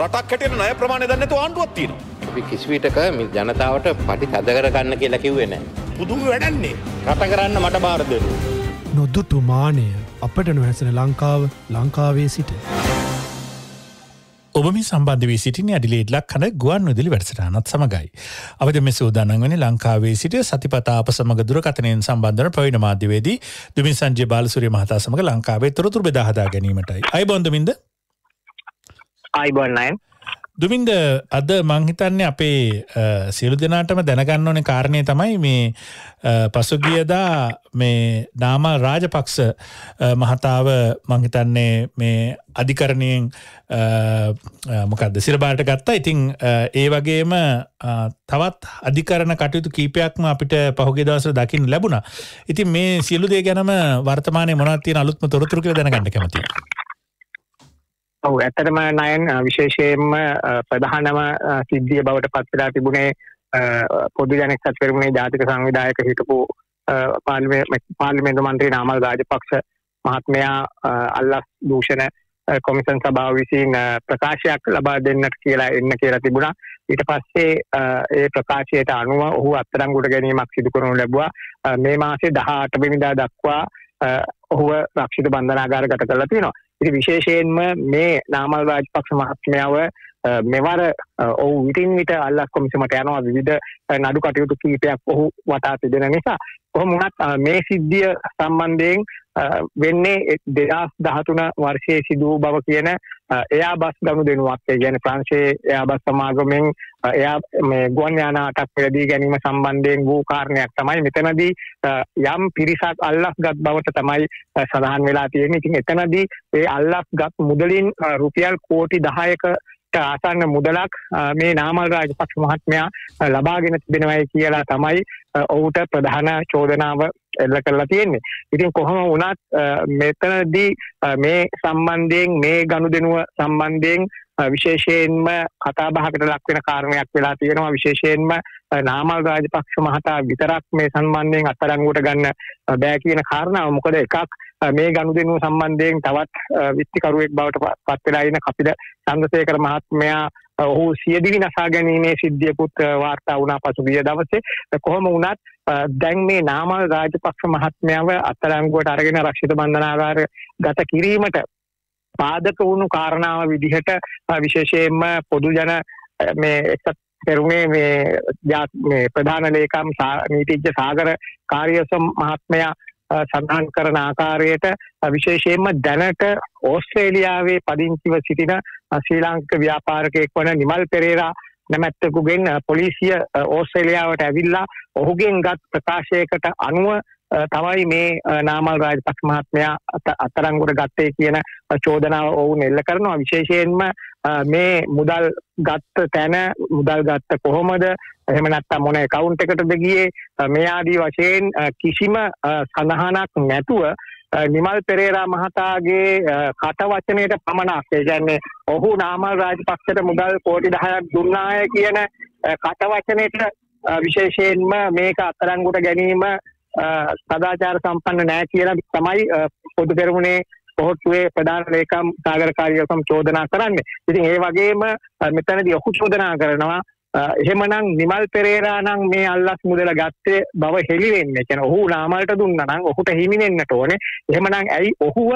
රටක් හැටියට ණය ප්‍රමාණය දන්නේ නැතුව ආණ්ඩුවක් තියෙනවා. අපි කිසි විටක මේ ජනතාවට පටි තද කර ගන්න කියලා කිව්වේ නැහැ. පුදුම වැඩන්නේ. රට කරන්න මට බාර දෙන්න. නොදුටු මානය අපට නොහැසෙන ලංකාව ලංකාවේ සිට. ඔබ මේ සම්බන්ධ වී සිටින්නේ ඇඩිලේඩ් ලක්හඬ ගුවන්විදුලි වැඩසටහනත් සමගයි. අවද මේ සූදානම් වන්නේ ලංකාවේ සිට සතිපතා අප සමග දුරකථනයෙන් සම්බන්ධ වන ප්‍රවීණ මාධ්‍යවේදී දුමින් සංජය බාලසූරිය මහතා සමග ලංකාවේ තොරතුරු බෙදා හදා ගැනීමටයි. අයබෝන් දුමින්ද? අයබෝන් නයන්. දුමින්ද අද මං හිතන්නේ අපේ සියලු දෙනාටම දැනගන්න ඕනේ කාරණේ තමයි මේ පසුගියදා මේ නාමල් රාජපක්ෂ මහතාව මං හිතන්නේ මේ අධිකරණයෙන් මොකද්ද සිරබාරට ගත්තා. ඉතින් ඒ වගේම තවත් අධිකරණ කටයුතු කීපයක්ම අපිට පහුගිය දවස්වල දකින්න ලැබුණා. ඉතින් මේ සියලු දේ ගැනම වර්තමානයේ මොනවද තියෙන අලුත්ම තොරතුරු කියලා දැනගන්න කැමතියි. ඔව් ඇත්තටම නයන් විශේෂයෙන්ම ප්‍රධානම සිද්ධිය බවට පත් වෙලා තිබුණේ පොදු ජන එක්සත් පෙරමුණේ ජාතික සංවිධායක හිටපු පාර්ලිමේන්තු මන්ත්‍රී නාමල් රාජපක්ෂ මහත්මයා අල්ලස් දූෂණ කොමිෂන් සභාව විසින් ප්‍රකාශයක් ලබා දෙන්නට කියලා තිබුණා. ඊට පස්සේ ඒ ප්‍රකාශයට අනුව ඔහු අත්අඩංගුවට ගැනීමක් සිදු කරනු ලැබුවා. මේ මාසේ 18 වෙනිදා දක්වා ඔහුව රක්ෂිත බන්ධනාගාරගත කරලා තියෙනවා. ඉතින් විශේෂයෙන්ම මේ නාමල් රාජපක්ෂ මහත්මයාව මෙවර ඔහු විටින් විට අල්ලස් කොමිසමට යනවා විවිධ නඩු කටයුතු කීපයක් ඔහු වටා තිබෙන නිසා. කොහොම වුණත් මේ සිද්ධිය සම්බන්ධයෙන් වෙන්නේ 2013 වර්ෂයේ සිදු වූ බව කියන එයාබස් ගනුදෙනුවක්. ඒ කියන්නේ ප්‍රංශයේ එයාබස් සමාගමෙන් මේ ගුවන් යාන අටක් පෙරදී ගැනීම සම්බන්ධයෙන් වූ කාරණයක් තමයි මෙතනදී යම් පිරිසක් අල්ලස්ගත් බවට තමයි සඳහන් වෙලා තියෙන්නේ. ඉතින් එතනදී ඒ අල්ලස්ගත් මුදලින් රුපියල් කෝටි 10ක ආසන්න මුදලක් මේ නාමල් රාජපක්ෂ මහත්මයා ලබාගෙන තිබෙනවායි කියලා තමයි ඔහුට ප්‍රධාන චෝදනාව එල්ල කරලා තියෙන්නේ. ඉතින් කොහොම වුණත් මෙතනදී මේ සම්බන්ධයෙන් මේ ගනුදෙනුව සම්බන්ධයෙන් විශේෂයෙන්ම කතා බහකට ලක් වෙන කාරණයක් වෙලා තියෙනවා. විශේෂයෙන්ම නාමල් රාජපක්ෂ මහතා විතරක් මේ සම්බන්ධයෙන් අත්අඩංගුවට ගන්න බෑ කියන කාරණාව. මොකද එකක් මේ ගනුදෙනුව සම්බන්ධයෙන් තවත් විත්තිකරුවෙක් බවට පත් වෙලා ඉන්න කපිල චන්ද්‍රසේකර මහත්මයා ඔහු සියදිවි නසා ගැනීමේ සිද්ධියකුත් වාර්තා වුණා පසුගිය දවසේ. කොහොම වුණත් දැන් මේ නාමල් රාජපක්ෂ මහත්මයාව අත්අඩංගුවට අරගෙන රක්ෂිත බන්ධනාගාර ගත කිරීමට පාදක වුණු කාරණාව විදිහට විශේෂයෙන්ම පොදු ජන මේ එක්සත් පෙරමුණේ මේ ප්‍රධාන ලේකම් නීතිඥ සාගර කාර්යසම් මහත්මයා සඳහන් කරන ආකාරයට විශේෂයෙන්ම දැනට ඕස්ට්‍රේලියාවේ පදිංචිව සිටින ශ්‍රී ලාංකික ව්‍යාපාරිකයෙක් වන නිමල් පෙරේරා නැමැත්තෙකුගෙන් පොලිසිය ඕස්ට්‍රේලියාවට ඇවිල්ලා ඔහුගෙන් ගත් ප්‍රකාශයකට අනුව තමයි මේ නාමල් රාජපක්ෂ මහත්මයා අත්අඩංගුවට ගත්තේ කියන චෝදනාව ඔවුන් එල්ල කරනවා. විශේෂයෙන්ම මේ මුදල් ගත්ත තැන, මුදල් ගත්ත කොහොමද, එහෙම නැත්නම් මොන account එකටද ගියේ, මේ ආදී වශයෙන් කිසිම සඳහනක් නැතුව නිමල් පෙරේරා මහතාගේ කට වචනයට පමණක්, ඒ කියන්නේ ඔහු නාමල් රාජපක්ෂට මුදල් කෝටි 10ක් දුන්නාය කියන කට වචනයට විශේෂයෙන්ම මේක අත්අඩංගුවට ගැනීම සදාචාර සම්පන්න නැහැ කියලා තමයි පොදු පෙරමුණේ පොහොට්ටුවේ ප්‍රධාන ලේකම් සාගර කාර්යසම් චෝදනා කරන්නේ. ඉතින් ඒ වගේම මෙතනදී ඔහු චෝදනා කරනවා එහෙමනම් නිමල් පෙරේරා නම් මේ අල්ලස් මුදල ගත්තේ බව හෙළි වෙන්නේ. කියන්නේ ඔහු නාමල්ට දුන්නා නම් ඔහුට හිමිනෙන්නට ඕනේ. එහෙමනම් ඇයි ඔහුව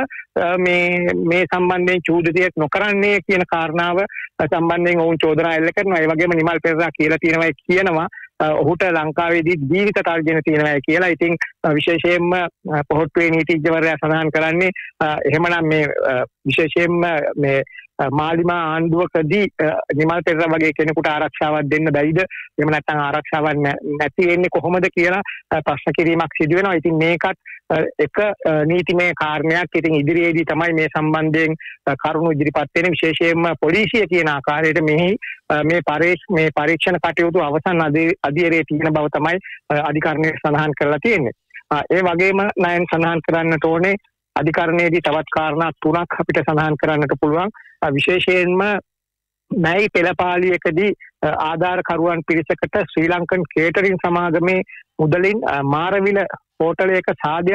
මේ සම්බන්ධයෙන් චූදිතියක් නොකරන්නේ කියන කාරණාව සම්බන්ධයෙන් ඔවුන් චෝදනා එල්ල කරනවා. ඒ වගේම නිමල් පෙරේරා කියනවා ඔහුට ලංකාවේදී ජීවිත තර්ජන තියෙනවා කියලා. ඉතින් විශේෂයෙන්ම පොහොට්ටුවේ නීතිඥවරයා සඳහන් කරන්නේ එහෙමනම් මේ විශේෂයෙන්ම මේ මාලිමා ආණ්ඩුවකදී නිමල් පෙරේරා වගේ කෙනෙකුට ආරක්ෂාවක් දෙන්න බැයිද? එහෙම නැත්නම් ආරක්ෂාවක් නැති වෙන්නේ කොහොමද කියලා ප්‍රශ්න කිරීමක් සිදු වෙනවා. ඉතින් මේකත් එක නීතිමය කාරණයක්. ඉතින් ඉදිරියේදී තමයි මේ සම්බන්ධයෙන් කරුණු ඉදිරිපත් වෙන්නේ. විශේෂයෙන්ම පොලිසිය කියන ආකාරයට මේ පරීක්ෂණ කටයුතු අවසන් අධීරයේ තියෙන බව තමයි අධිකරණයේ සඳහන් කරලා තියෙන්නේ. ඒ වගේම නයන් සඳහන් කරන්නට ඕනේ අධිකරණයේදී තවත් කාරණා 3ක් අපිට සඳහන් කරන්නට පුළුවන්. විශේෂයෙන්ම මැයි පෙළපාලියකදී ආධාරකරුවන් පිරිසකට ශ්‍රී ලංකන් කේටරින් සමාගමේ මුදලින් මාරවිල හෝටලයක සාදයක්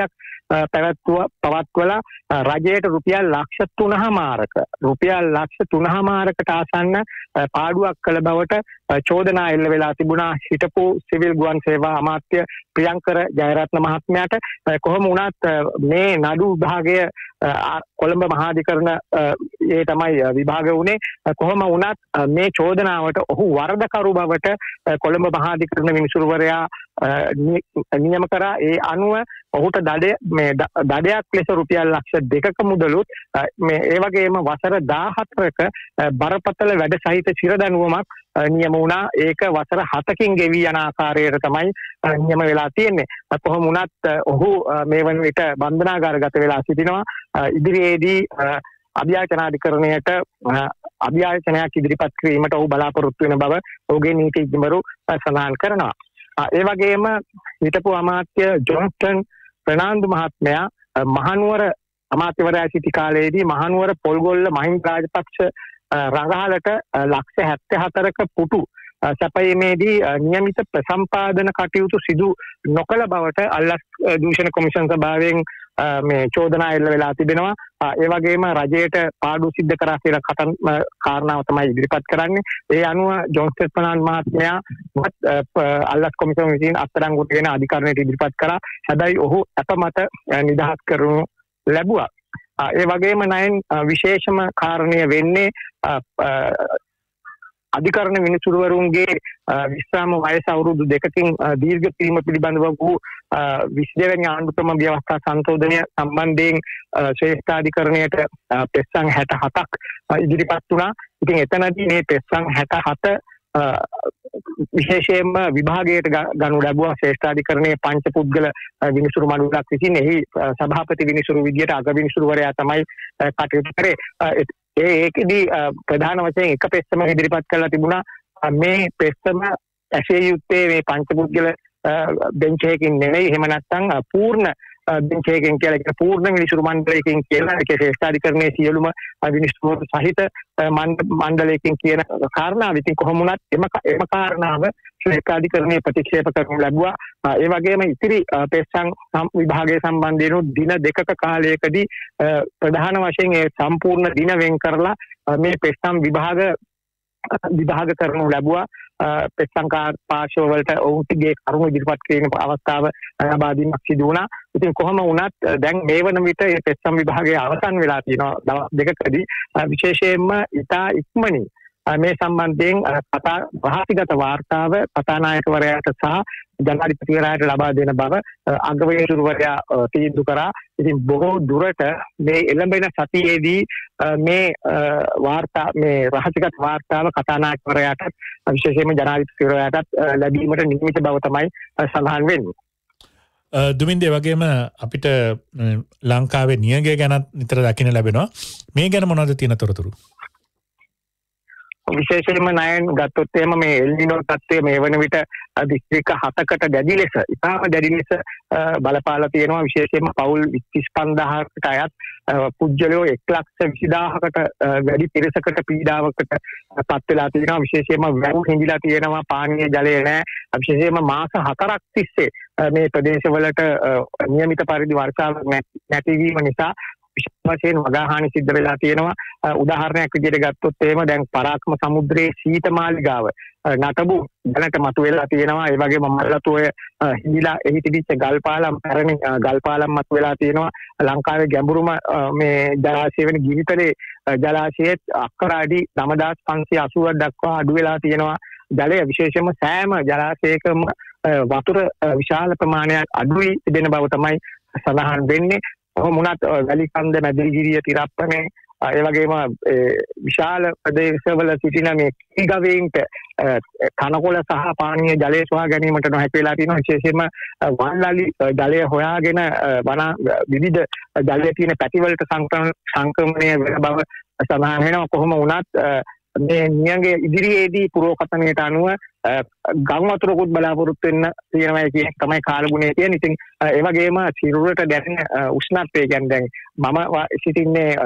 පවත්වලා රජයට රුපියල් ලක්ෂ 3.5ක රුපියල් ලක්ෂ 3.5කට ආසන්න පාඩුවක් කළ බවට චෝදනා එල්ල වෙලා තිබුණා හිටපු සිවිල් ගුවන් සේවා අමාත්‍ය ප්‍රියංකර ජයරත්න මහත්මයාට. කොහොම වුණත් මේ නඩු විභාගය කොළඹ මහාධිකරණ ඒ තමයි විභාග වුණේ. කොහොම වුණත් මේ චෝදනාවට ඔහු වරදකරු බවට කොළඹ මහාධිකරණ විනිසුරුවරයා නියම කරා. ඒ අනුව ඔහුට දඩයක් ලෙස රුපියල් ලක්ෂ 2ක මුදලුත් ඒ වගේම වසර 14ක බරපතල වැඩ සහිත සිරදඬුවමක් නියම වුණා. ඒක වසර 7කින් ගෙවී යන ආකාරයට තමයි නියම වෙලා තියෙන්නේ. කොහොම වුණත් ඔහු මේ වන විට බන්ධනාගාරගත වෙලා සිටිනවා. ඉදිරියේදී අභියාචනාධිකරණයට අභියාචනයක් ඉදිරිපත් කිරීමට ඔහු බලාපොරොත්තු වෙන බව ඔහුගේ නීතිඥවරු සඳහන් කරනවා. ඒ වගේම හිටපු අමාත්‍ය ජොන්ස්ටන් ප්‍රනාන්දු මහත්මයා මහනුවර අමාත්‍යවරයා සිටි කාලයේදී මහනුවර පොල්ගොල්ල මහින්ද රාජපක්ෂ රඟහලට ලක්ෂ 74ක පුටු සැපයීමේදී නියමිත ප්‍රසම්පාදන කටයුතු සිදු නොකළ බවට අල්ලස් දූෂණ කොමිෂන් සභාවෙන් මේ චෝදනා එල්ල වෙලා තිබෙනවා. ඒ වගේම රජයට පාඩු සිද්ධ කරා කියලා කාරණාව තමයි ඉදිරිපත් කරන්නේ. ඒ අනුව ජොන්ස්ටන් ප්‍රනාන්දු මහත්මයා අල්ලස් කොමිෂන් විසින් අත්අඩංගුවට ගෙන අධිකරණයට ඉදිරිපත් කරා. හැබැයි ඔහු අපමත නිදහස් කරනු ලැබුවා. ඒ වගේම නයන් විශේෂම කාරණය වෙන්නේ අධිකරණ විනිසුරුවරුන්ගේ විශ්‍රාම වයස අවුරුදු 2කින් දීර්ඝ කිරීම පිළිබඳව වූ 22 වෙනි ආණ්ඩු ක්‍රම ව්‍යවස්ථා සංශෝධනය සම්බන්ධයෙන් ශ්‍රේෂ්ඨාධිකරණයට පෙත්සම් 67ක් ඉදිරිපත් වුණා. ඉතින් එතනදී මේ පෙත්සම් 67 විශේෂයෙන්ම විභාගයට ගනු ලැබුවා. ශ්‍රේෂ්ඨාධිකරණයේ පංච පුද්ගල විනිසුරු මණ්ඩලයක් විසින් එහි සභාපති විනිසුරු විදියට අග විනිසුරුවරයා තමයි කටයුතු කරේ. ඒකෙදී ප්‍රධාන වශයෙන් එක පෙත්සම ඉදිරිපත් කරලා තිබුණා. මේ පෙත්සම ඇසිය යුත්තේ මේ පංච පුද්ගල බෙන්ච් එකකින් නෙවෙයි, එහෙම නැත්නම් පූර්ණ බෙන්ච් එකකින් කියලා එක පූර්ණ විනිසුරු මණ්ඩලයකින් කියලා ඒක ශ්‍රේෂ්ඨාධිකරණයේ සියලුම විනිසුරුවරු සහිත මණ්ඩලයකින් කියන කාරණාව. ඉතින් කොහොම වුණත් එම කාරණාව ශ්‍රේෂ්ඨාධිකරණයේ ප්‍රතික්ෂේප කරනු ලැබුවා. ඒ වගේම ඉතිරි පෙත්සම් විභාගයේ සම්බන්ධයෙන් දින 2ක කාලයකදී ප්‍රධාන වශයෙන් ඒ සම්පූර්ණ දින වෙන් කරලා මේ පෙත්සම් විභාග කරනු ලැබුවා. පෙත්සම්කාර පාර්ශ්ව වලට ඔවුන්ගේ කරුණු ඉදිරිපත් කිරීමේ අවස්ථාව ලබා දීමක් සිදු වුණා. ඉතින් කොහොම වුණත් දැන් මේ වන විට මේ පෙත්සම් විභාගය අවසන් වෙලා තියෙනවා දවස් දෙකකදී. විශේෂයෙන්ම ඉතා ඉක්මනින් මේ සම්බන්ධයෙන් රහසිගත වාර්තාව කතානායකවරයාට සහ ජනාධිපතිවරයාට ලබා දෙන බව අගවිනිසුරුවරයා තීන්දුව කරා. ඉතින් බොහෝ දුරට මේ එළඹෙන සතියේදී මේ රහසිගත වාර්තාව කතානායකවරයාට විශේෂයෙන්ම ජනාධිපතිවරයාට ලැබීමට නියමිත බව තමයි සඳහන් වෙන්නේ. දුමින්දේ වගේම අපිට ලංකාවේ නියගය ගැනත් නිතර දකින්න ලැබෙනවා. මේ ගැන මොනවද තියෙන තොරතුරු? විශේෂයෙන්ම නයන් ගත්තොත් එහෙම මේ එල්නිනෝ තත්ත්වය මේ වන විට දිස්ත්‍රික්ක 7කට දැඩි ලෙස ඉතාම දැඩි ලෙස බලපාලා තියෙනවා. විශේෂයෙන්ම පවුල් 35000කට අයත් පුජ්‍යලෝ 1,20,000කට වැඩි පිරිසකට පීඩාවකට පත් වෙලා තියෙනවා. විශේෂයෙන්ම වැව් හිඳිලා තියෙනවා, පානීය ජලය නැහැ. විශේෂයෙන්ම මාස 4ක් තිස්සේ මේ ප්‍රදේශවලට නියමිත පරිදි වර්ෂාව නැතිවීම නිසා වශයෙන් වගාහානි සිද්ධ වෙලා තියෙනවා. උදාහරණයක් විදිහට ගත්තොත් එහෙම දැන් පරාක්‍රම සමුද්‍රයේ සීත මාලිගාව නටබු දැනට මතුවලා තියෙනවා. ඒ වගේම මල්ලතෝය හිඳිලා එහි තිබිච්ච ගල්පාලම් පැරණි ගල්පාලම් මතුවලා තියෙනවා. ලංකාවේ ගැඹුරුම මේ ජලාශය වෙන ගිරිතලේ ජලාශයේ අක්කර අඩි 9580ක් දක්වා අඩු වෙලා තියෙනවා. ජලය විශේෂයෙන්ම සෑම ජලාශයකම වතුර විශාල ප්‍රමාණයක් අඩුයි තිබෙන බව තමයි සඳහන් වෙන්නේ. මුණත් වැලිකන්ද මැදිරිගිරිය තිරප්පනේ ඒ වගේම විශාල ප්‍රදේශවල සිටින මේ කිගවයින්ට කනකොළ සහ පානීය ජලය සොයා ගැනීමට නොහැකි වෙලා තියෙනවා. විශේෂයෙන්ම වන්ලලි ජලය හොයාගෙන විවිධ ජලයේ තියෙන පැතිවලට සංක්‍රමණය වෙන බව සඳහන් වෙනවා. කොහොම වුණත් මේ නියඟේ ඉදිරියේදී පුරෝකථනයට අනුව ගම් වතුරකුත් බලාපොරොත්තු වෙන්න තියෙනවා කියන එක තමයි කාලගුණය කියන්නේ. ඉතින් ඒ වගේම සිරුරට දැනෙන උෂ්ණත්වය කියන්නේ දැන් මම සිටින්නේ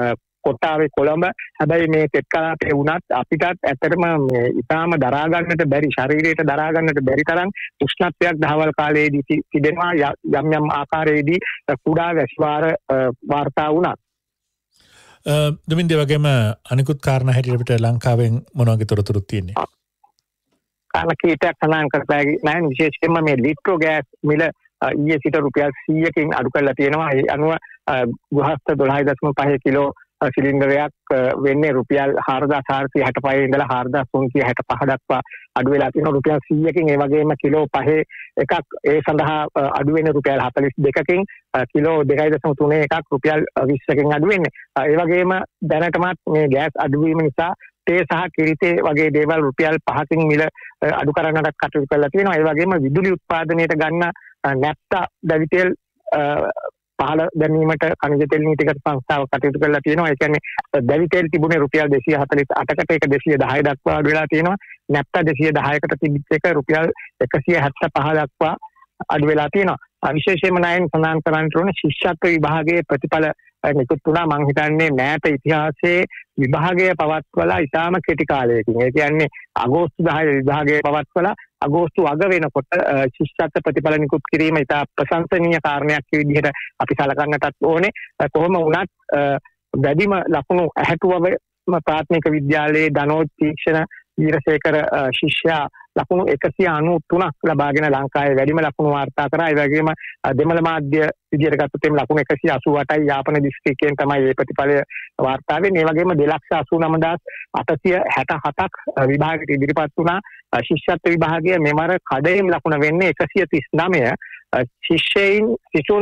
කොට්ටාවේ කොළඹ හැබැයි මේ තෙත් කලාපේ වුණත් අපිටත් ඇත්තටම මේ ඉතාම දරා ගන්නට බැරි ශරීරයට දරා ගන්නට බැරි තරම් උෂ්ණත්වයක් දහවල් කාලයේදී තිබෙනවා යම් යම් ආකාරයේදී කුඩා වැසිවාර වාර්තා වුණා. දුමින්ද වගේම අනිකුත් කාරණා හැටියට අපිට ලංකාවෙන් මොන වගේ තොරතුරුත් තියෙන්නේ? කාරණා කීපයක් සඳහන් කරලා නැහැ විශේෂයෙන්ම මේ ලිට්‍රෝ ගෑස් මිල ඊයේ සිට රුපියල් 100කින් අඩු කරලා තියෙනවා. ඒ අනුව ගෘහස්ත 12.5 කිලෝ සිලින්ඩරයක් වෙන්නේ රුපියල් 4465 ඉඳලා 4365 දක්වා අඩු වෙලා තියෙනවා රුපියල් 100කින්. ඒ වගේම කිලෝ 5 එකක් ඒ සඳහා අඩු වෙන රුපියල් 42කින් කිලෝ 2.3 එකක් රුපියල් 20කින් අඩු වෙන්නේ. ඒ වගේම දැනටමත් මේ ගෑස් අඩුවීම නිසා තේ සහ කිරිතේ වගේ දේවල් රුපියල් 5කින් මිල අඩු කරන්නට කටයුතු කරලා තියෙනවා. ඒ වගේම විදුලි උත්පාදනයට ගන්න නැප්තා දැවිතෙල් පහළ දැමීමට khනිජ තෙල් නීතිගත සංස්ථාව කටයුතු කරලා තියෙනවා. ඒ කියන්නේ දැවිතෙල් තිබුණේ රුපියල් 248කට ඒක 210 දක්වා අඩු වෙලා තියෙනවා. නැප්තා 210කට තිබිච්ච එක රුපියල් 175 දක්වා අඩු වෙලා තියෙනවා. විශේෂයෙන්ම නයන් සඳහන් කරන්නට ඕනේ ශිෂ්‍යත්ව විභාගයේ ප්‍රතිඵල නිකුත් වුණා. මම හිතන්නේ මෑත ඉතිහාසයේ විභාගය පවත්වලා ඉතාම කෙටි කාලයකින්. ඒ කියන්නේ අගෝස්තු 10 විභාගය පවත්වලා අගෝස්තු අග වෙනකොට ශිෂ්‍යත්ව ප්‍රතිඵල නිකුත් කිරීම ඉතා ප්‍රශංසනීය කාරණයක් විදිහට අපි සලකන්නටත් ඕනේ. කොහොම වුණත් වැඩිම ලකුණු 60 ප්‍රාථමික විද්‍යාලයේ ධනෝජ් තීක්ෂණ වීරසේකර ශිෂ්‍යයා ලකුණු 193ක් ලබාගෙන ලංකාවේ වැඩිම ලකුණු වාර්තා කරා. ඒ වගේම දෙමළ මාධ්‍ය විදියට ගත්තොත් එම් ලකුණු 188යි යාපන දිස්ත්‍රික්කයෙන් තමයි මේ ප්‍රතිඵලය වාර්තා වෙන්නේ. ඒ වගේම 2,89,867ක් විභාගයට ඉදිරිපත් වුණා. ශිෂ්‍යත්ව විභාගය මෙවර කඩේම් ලකුණ වෙන්නේ 139. සිසුන්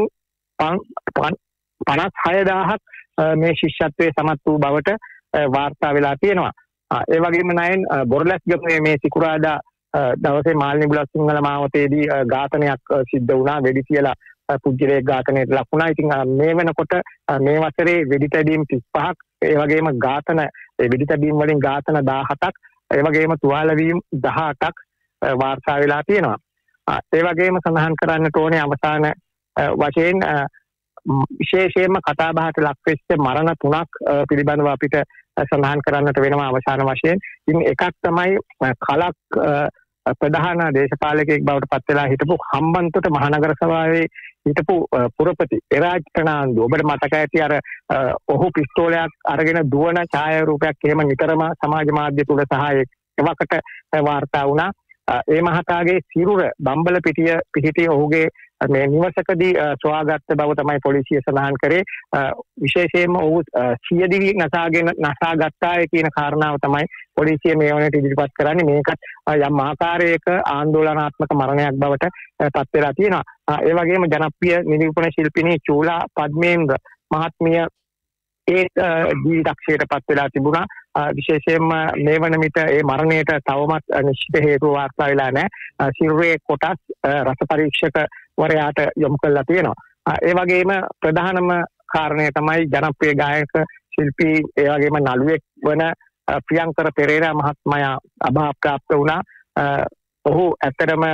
56,000ක් මේ ශිෂ්‍යත්වයේ සමත් වූ බවට වාර්තා වෙලා තියෙනවා. ඒ වගේම නයන් බොරලැස්ගමුවේ මේ සිකුරාදා දවසේ මාළි බුලත් සිංහල මාවතේදී ඝාතනයක් සිද්ධ වුණා. වෙඩි තියලා පුජ්‍යලයක් ඝාතනයට ලක් වුණා. ඉතින් මේ වෙනකොට මේ වසරේ වෙඩි තැබීම් 35ක්, ඒ වගේම ඝාතන වෙඩි තැබීම් වලින් ඝාතන 17ක්, ඒ වගේම තුවාල වීම 18ක් වාර්තා වෙලා තියෙනවා. ඒ වගේම සඳහන් කරන්නට ඕනේ අවසාන වශයෙන් විශේෂයෙන්ම කතාබහට ලක් වෙච්ච මරණ 3ක් පිළිබඳව අපිට සඳහන් කරන්නට වෙනවා අවසාන වශයෙන්. ඉතින් එකක් තමයි කලක් ප්‍රධාන දේශපාලකයෙක් බවට පත් වෙලා හිටපු හම්බන්තොට මහනගර සභාවේ හිටපු පුරපති එරාජ් ප්‍රනාන්දු. ඔබට මතක ඇති අර ඔහු පිස්තෝලයක් අරගෙන දුවන ඡායාරූපයක් එහෙම නිතරම සමාජ මාධ්‍ය තුල සහ එවකට වාර්තා වුණා. ඒ මහතාගේ සිරුර බම්බල පිහිටිය ඔහුගේ මේ නිවසකදී සොයාගත්ත බව තමයි පොලිසිය සඳහන් කරේ. විශේෂයෙන්ම ඔහු සියදිවි නසාගත්තාය කියන කාරණාව තමයි පොලිසිය මේ වනට ඉදිරිපත් කරන්නේ. මේකත් යම් ආකාරයක ආందోලනාත්මක මරණයක් බවට පත් වෙලා තියෙනවා. ඒ වගේම ජනප්‍රිය නිරූපණ ශිල්පිනී චූලා පද්මේන්ද්‍ර මහත්මිය ඒ ජීවිතක්ෂයට පත් වෙලා තිබුණා. විශේෂයෙන්ම මේ වන විට ඒ මරණයට තවමත් නිශ්චිත හේතුව වාර්තා වෙලා නැහැ. සිරුරේ කොටස් රස පරීක්ෂක වරයාට යොමු කරලා තියෙනවා. ඒ වගේම ප්‍රධානම කාරණය තමයි ජනප්‍රිය ගායක ශිල්පී ඒ වගේම නළුවෙක් වන ප්‍රියංකර පෙරේරා මහත්මයා අභාප්‍රාප්ත වුණා. ඔහු ඇත්තටම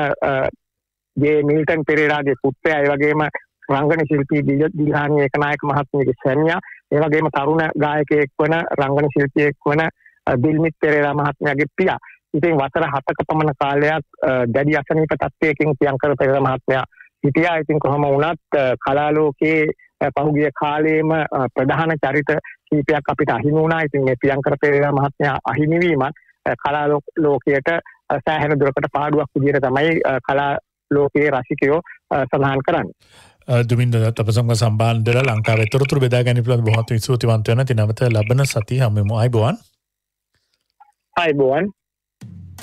මිල්ටන් පෙරේරාගේ පුත්‍රයා, ඒ වගේම රංගන ශිල්පී දිල්හානි ඒකනායක මහත්මියගේ සැමියා, ඒ වගේම තරුණ ගායකයෙක් වන රංගන ශිල්පියෙක් වන දිල්මිත් පෙරේරා මහත්මයාගේ පියා. ඉතින් වසර 7ක පමණ කාලයක් දැඩි අසනීප තත්ත්වයකින් ප්‍රියංකර පෙරේරා මහත්මයා හිටියා. ඉතින් කොහොම වුණත් කලාලෝකයේ පහුගිය කාලයේම ප්‍රධාන චරිත කීපයක් අපිට අහිමි වුණා. ඉතින් මේ ප්‍රියංකර පෙරේරා මහත්මයා අහිමි වීමත් කලාලෝකයට සෑහෙන දුරකට පාඩුවක් විදිහට තමයි කලාලෝකයේ රසිකයෝ සඳහන් කරන්නේ. දුමින්ද අපසංග සම්බන්ධලා ලංකාවේ තොරතුරු බෙදා ගැනීම පිළිබඳව බොහොම ස්තුතිවන්ත වෙනවා. නැවත ලබන සතිය හමුවෙමු. ආයිබෝවන්.